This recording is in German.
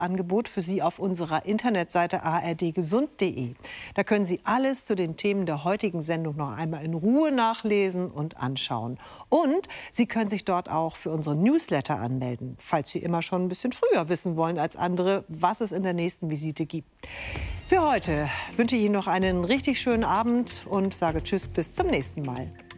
Angebot für Sie auf unserer Internetseite ardgesund.de. Da können Sie alles zu den Themen der heutigen Sendung noch einmal in Ruhe nachlesen und anschauen. Und Sie können sich dort auch für unseren Newsletter anmelden, falls Sie immer schon ein bisschen früher wissen wollen als andere, was es in der nächsten Visite gibt. Für heute wünsche ich Ihnen noch einen richtig schönen Abend und sage Tschüss, bis zum nächsten Mal.